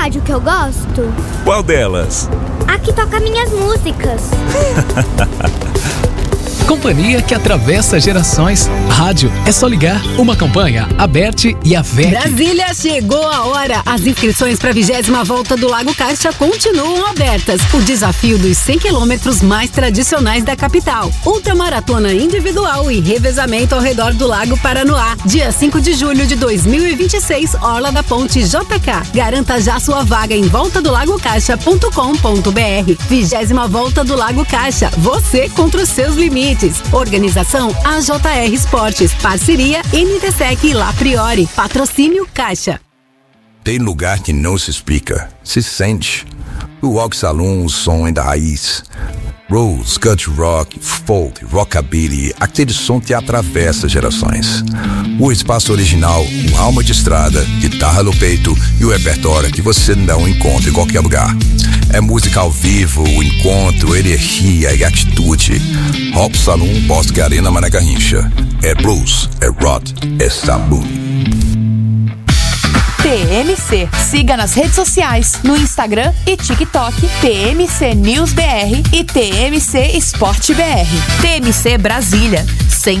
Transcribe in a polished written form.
rádio que eu gosto? Qual delas? A que toca minhas músicas. Companhia que atravessa gerações. Rádio é só ligar. Uma campanha, Aberte e a VEC. Brasília, chegou a hora. As inscrições para a 20ª Volta do Lago Caixa continuam abertas. O desafio dos 100 quilômetros mais tradicionais da capital. Ultramaratona individual e revezamento ao redor do Lago Paranoá. Dia 5 de julho de 2026, Orla da Ponte JK. Garanta já sua vaga em voltadolagocaixa.com.br. 20ª Volta do Lago Caixa. Você contra os seus limites. Organização AJR Esportes. Parceria NTSEC e La Priori. Patrocínio Caixa. Tem lugar que não se explica, se sente. O Rock Saloon, o som é da raiz. Rose, country rock, folk, rockabilly, aquele som que atravessa gerações. O espaço original, com alma de estrada, guitarra no peito e o repertório que você não encontra em qualquer lugar. É música ao vivo, o encontro, energia e atitude. Rock Saloon, Bosque Arena, Mané Garrincha. É blues, é rock, é saloon. TMC. Siga nas redes sociais, no Instagram e TikTok, TMC News BR e TMC Esporte BR. TMC Brasília.